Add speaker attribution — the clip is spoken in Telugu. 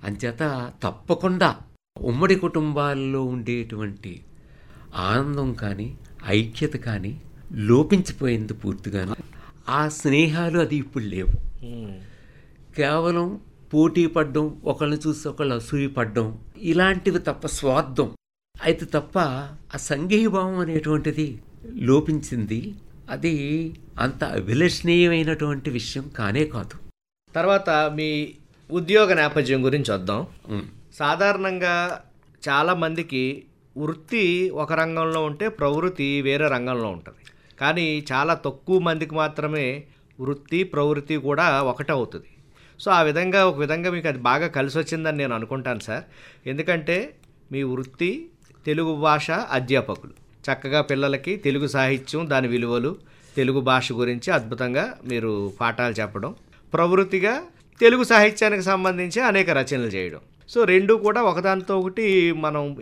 Speaker 1: అంచేత తప్పకుండా ఉమ్మడి కుటుంబాల్లో ఉండేటువంటి ఆనందం కానీ ఐక్యత కానీ లోపించిపోయింది పూర్తిగాను. ఆ స్నేహాలు అది ఇప్పుడు లేవు. కేవలం పోటీ పడ్డం, ఒకళ్ళని చూసి ఒకళ్ళు అసూయ పడ్డం, ఇలాంటివి తప్ప, స్వార్థం అయితే తప్ప ఆ సంఘీభావం అనేటువంటిది లోపించింది. అది అంత అభిలషణీయమైనటువంటి విషయం కానే కాదు.
Speaker 2: తర్వాత మీ ఉద్యోగ నేపథ్యం గురించి వద్దాం. సాధారణంగా చాలామందికి వృత్తి ఒక రంగంలో ఉంటే ప్రవృత్తి వేరే రంగంలో ఉంటుంది. కానీ చాలా తక్కువ మందికి మాత్రమే వృత్తి ప్రవృత్తి కూడా ఒకటే అవుతుంది. సో ఆ విధంగా ఒక విధంగా మీకు అది బాగా కలిసి వచ్చిందని నేను అనుకుంటాను సార్. ఎందుకంటే మీ వృత్తి తెలుగు భాష అధ్యాపకులు, చక్కగా పిల్లలకి తెలుగు సాహిత్యం, దాని విలువలు, తెలుగు భాష గురించి అద్భుతంగా మీరు పాఠాలు చెప్పడం, ప్రవృత్తిగా తెలుగు సాహిత్యానికి సంబంధించి అనేక రచనలు చేయడం. సో రెండు కూడా ఒకదానితో ఒకటి మనం